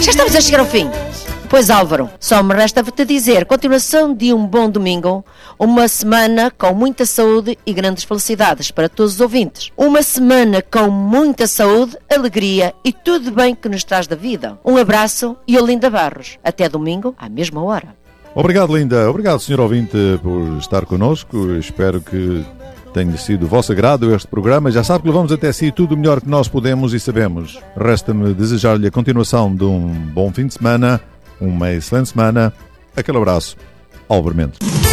Já estamos a chegar ao fim. Pois Álvaro, só me resta-te dizer, continuação de um bom domingo, uma semana com muita saúde e grandes felicidades para todos os ouvintes. Uma semana com muita saúde, alegria e tudo bem que nos traz da vida. Um abraço e Olinda Barros. Até domingo, à mesma hora. Obrigado, Linda. Obrigado, senhor ouvinte, por estar connosco. Espero que tenha sido do vosso agrado este programa. Já sabe que levamos até si tudo o melhor que nós podemos e sabemos. Resta-me desejar-lhe a continuação de um bom fim de semana, uma excelente semana. Aquele abraço. Álvaro Mendes.